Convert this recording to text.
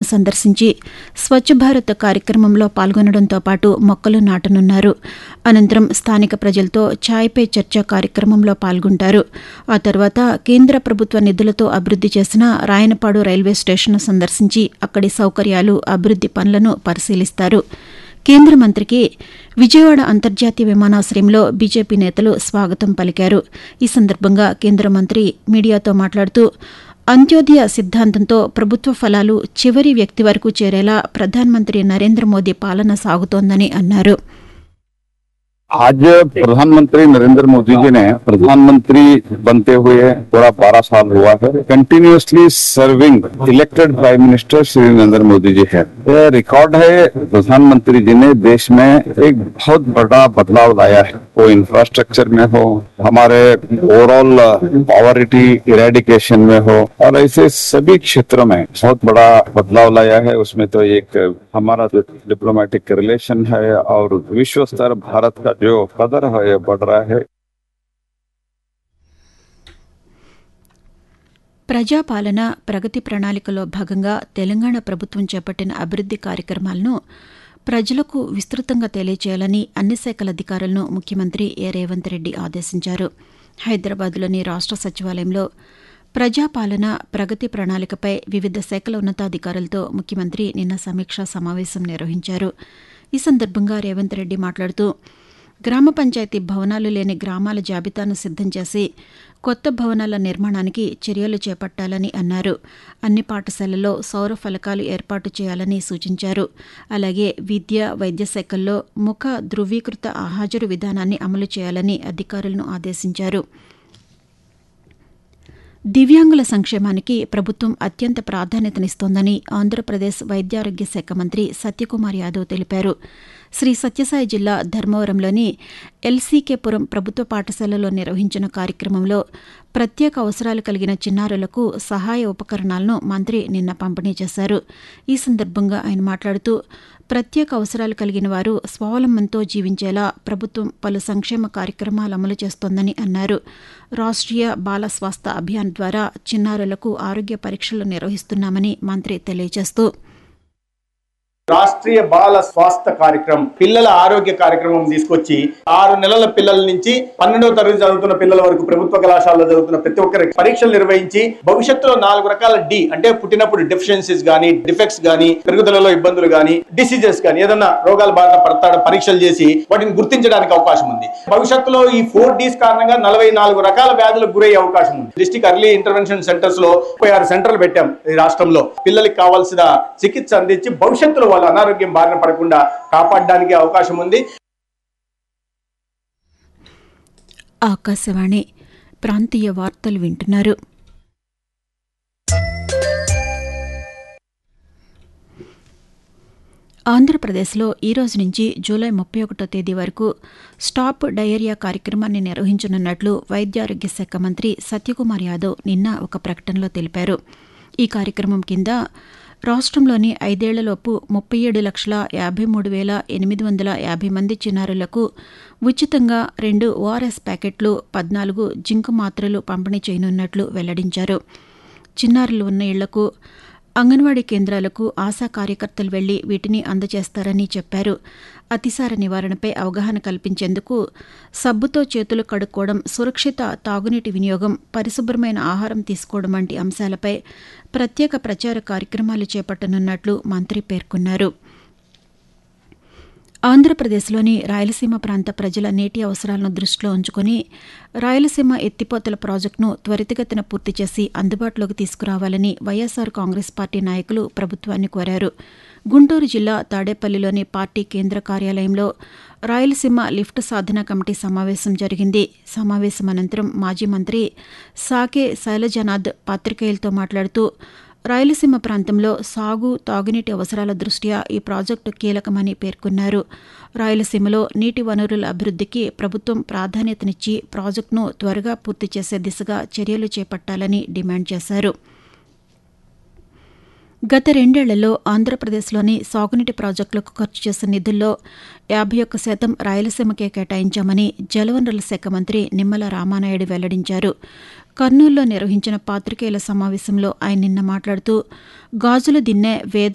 సందర్శించి స్వచ్ఛ భారత్ కార్యక్రమంలో పాల్గొనడంతో పాటు మొక్కలు నాటనున్నారు. అనంతరం స్థానిక ప్రజలతో ఛాయ్ పే చర్చ కార్యక్రమంలో పాల్గొంటారు. ఆ తర్వాత కేంద్ర ప్రభుత్వ నిధులతో అభివృద్ది చేసిన రాయనపాడు రైల్వే స్టేషన్ను సందర్శించి అక్కడి సౌకర్యాలు, అభివృద్ది పనులను పరిశీలిస్తారు. కేంద్ర మంత్రికి విజయవాడ అంతర్జాతీయ విమానాశ్రయంలో బీజేపీ నేతలు స్వాగతం పలికారు. ఈ సందర్భంగా కేంద్ర మంత్రి మీడియాతో మాట్లాడుతూ అంత్యోదయ సిద్ధాంతంతో ప్రభుత్వ ఫలాలు చివరి వ్యక్తి వరకు చేరేలా ప్రధానమంత్రి నరేంద్ర మోదీ పాలన సాగుతోందని అన్నారు. आज प्रधानमंत्री नरेंद्र मोदी जी ने प्रधानमंत्री बनते हुए पूरा 12 साल हुआ है. Continuously serving elected prime minister Shri Narendra Modi ji है. यह रिकॉर्ड है. प्रधानमंत्री जी ने देश में एक बहुत बड़ा बदलाव लाया है. वो इंफ्रास्ट्रक्चर में हो, हमारे ओवरऑल पॉवर्टी इरेडिकेशन में हो, और ऐसे सभी क्षेत्रों में बहुत बड़ा बदलाव लाया है. उसमें तो एक हमारा डिप्लोमेटिक रिलेशन है और विश्व स्तर भारत का जो कदर है ये बढ़ रहा है. ప్రజాపాలన ప్రగతి ప్రణాళికలో భాగంగా తెలంగాణ ప్రభుత్వం చేపట్టిన అభివృద్ది కార్యక్రమాలను ప్రజలకు విస్తృతంగా తెలియజేయాలని అన్ని శాఖల అధికారులను ముఖ్యమంత్రి ఏ రేవంత్ రెడ్డి ఆదేశించారు. హైదరాబాద్లోని రాష్ట్ర సచివాలయంలో ప్రజాపాలన ప్రగతి ప్రణాళికపై వివిధ శాఖల ఉన్నతాధికారులతో ముఖ్యమంత్రి నిన్న సమీక్షా సమావేశం నిర్వహించారు. ఈ సందర్భంగా రేవంత్ రెడ్డి మాట్లాడుతూ గ్రామ పంచాయతీ భవనాలు లేని గ్రామాల జాబితాను సిద్దం చేసి కొత్త భవనాల నిర్మాణానికి చర్యలు చేపట్టాలని అన్నారు. అన్ని పాఠశాలల్లో సౌర ఫలకాలు ఏర్పాటు చేయాలని సూచించారు. అలాగే విద్య, వైద్య శాఖల్లో ముఖ ధృవీకృత హాజరు విధానాన్ని అమలు చేయాలని అధికారులను ఆదేశించారు. దివ్యాంగుల సంక్షేమానికి ప్రభుత్వం అత్యంత ప్రాధాన్యతనిస్తోందని ఆంధ్రప్రదేశ్ వైద్యారోగ్య శాఖ మంత్రి సత్యకుమార్ యాదవ్ తెలిపారు. శ్రీ సత్యసాయి జిల్లా ధర్మవరంలోని ఎల్సీకేపురం ప్రభుత్వ పాఠశాలలో నిర్వహించిన కార్యక్రమంలో ప్రత్యేక అవసరాలు కలిగిన చిన్నారులకు సహాయ ఉపకరణాలను మంత్రి నిన్న పంపిణీ చేశారు. ఈ సందర్భంగా ఆయన మాట్లాడుతూ ప్రత్యేక అవసరాలు కలిగిన వారు స్వావలంబనతో జీవించేలా ప్రభుత్వం పలు సంక్షేమ కార్యక్రమాలు అమలు చేస్తోందని అన్నారు. రాష్ట్రీయ బాల స్వాస్థ్య అభియాన్ ద్వారా చిన్నారులకు ఆరోగ్య పరీక్షలు నిర్వహిస్తున్నామని మంత్రి తెలియజేస్తూ రాష్ట్రీయ బాల స్వాస్థ్య కార్యక్రమం, పిల్లల ఆరోగ్య కార్యక్రమం తీసుకొచ్చి 6 నెలల పిల్లల నుంచి 12వ తరగతి చదువుతున్న పిల్లల వరకు ప్రభుత్వ కళాశాలలో చదువుతున్న ప్రతి ఒక్కరికి పరీక్షలు నిర్వహించి భవిష్యత్తులో 4 రకాల డి అంటే పుట్టినప్పుడు డెఫిషియన్సీస్ గానీ, డిఫెక్ట్స్ గానీ, పెరుగుదలలో ఇబ్బందులు గానీ, డిసీజెస్ గానీ, ఏదన్నా రోగాల బారిన పడతాడ పరీక్షలు చేసి వాటిని గుర్తించడానికి అవకాశం ఉంది. భవిష్యత్తులో ఈ 4Ds కారణంగా 44 రకాల వ్యాధులకు గురయ్యే అవకాశం ఉంది. డిస్ట్రిక్ట్ ఎర్లీ ఇంటర్వెన్షన్ సెంటర్స్ లో 36 సెంటర్లు పెట్టాం ఈ రాష్ట్రంలో. పిల్లలకి కావాల్సిన చికిత్స అందించి భవిష్యత్తులో అనారోగ్యం బారిన పడకుండా కాపాడడానికి అవకాశం ఉంది. ఆకాశవాణి ప్రాంతీయ వార్తలు వింటున్నారు. ఆంధ్రప్రదేశ్లో ఈ రోజు నుంచి జూలై 31వ తేదీ వరకు స్టాప్ డయేరియా కార్యక్రమాన్ని నిర్వహించనున్నట్లు వైద్యారోగ్య శాఖ మంత్రి సత్యకుమార్ యాదవ్ నిన్న ఒక ప్రకటనలో తెలిపారు. ఈ కార్యక్రమం కింద రాష్ట్రంలోని 5 ఏళ్లలోపు 37,53,850 మంది చిన్నారులకు ఉచితంగా 2 ఓఆర్ఎస్ ప్యాకెట్లు, 14 జింక్ మాత్రలు పంపిణీ చేయనున్నట్లు వెల్లడించారు. చిన్నారులు ఉన్న ఇళ్లకు, అంగన్వాడీ కేంద్రాలకు ఆశా కార్యకర్తలు వెళ్లి వీటిని అందజేస్తారని చెప్పారు. అతిసార నివారణపై అవగాహన కల్పించేందుకు సబ్బుతో చేతులు కడుక్కోవడం, సురక్షిత తాగునీటి వినియోగం, పరిశుభ్రమైన ఆహారం తీసుకోవడం వంటి అంశాలపై ప్రత్యేక ప్రచార కార్యక్రమాలు చేపట్టనున్నట్లు మంత్రి పేర్కొన్నారు. ఆంధ్రప్రదేశ్లోని రాయలసీమ ప్రాంత ప్రజల నీటి అవసరాలను దృష్టిలో ఉంచుకుని రాయలసీమ ఎత్తిపోతల ప్రాజెక్టును త్వరితగతిన పూర్తి చేసి అందుబాటులోకి తీసుకురావాలని వైఎస్సార్ కాంగ్రెస్ పార్టీ నాయకులు ప్రభుత్వాన్ని కోరారు. గుంటూరు జిల్లా తాడేపల్లిలోని పార్టీ కేంద్ర కార్యాలయంలో రాయలసీమ లిఫ్ట్ సాధన కమిటీ సమావేశం జరిగింది. సమావేశం అనంతరం మాజీ మంత్రి సాకే శైలజనాథ్ పాత్రికేయులతో మాట్లాడుతూ రాయలసీమ ప్రాంతంలో సాగు, తాగునీటి అవసరాల దృష్ట్యా ఈ ప్రాజెక్టు కీలకమని పేర్కొన్నారు. రాయలసీమలో నీటి వనరుల అభివృద్ధికి ప్రభుత్వం ప్రాధాన్యతనిచ్చి ప్రాజెక్టును త్వరగా పూర్తి చేసే దిశగా చర్యలు చేపట్టాలని డిమాండ్ చేశారు. గత 2 ఏళ్లలో ఆంధ్రప్రదేశ్లోని సాగునీటి ప్రాజెక్టులకు ఖర్చు చేసిన నిధుల్లో 51% రాయలసీమకే కేటాయించామని జలవనరుల శాఖ మంత్రి నిమ్మల రామానాయుడు వెల్లడించారు. కర్నూలులో నిర్వహించిన పాత్రికేయుల సమావేశంలో ఆయన నిన్న మాట్లాడుతూ గాజుల దిన్నె, వేద